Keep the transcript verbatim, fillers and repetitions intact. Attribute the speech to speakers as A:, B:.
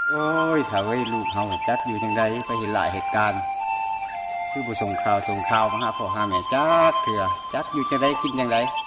A: โอ้ยถ้าไว้ลูกเฮาจัดอยู่จังไดไปเห็นหลายเหตุการณ์คือบ่ส่งข่าวส่งข่าวมาหาพ่อหาแม่จักเถื่อจัดอยู่จังไดกินจังได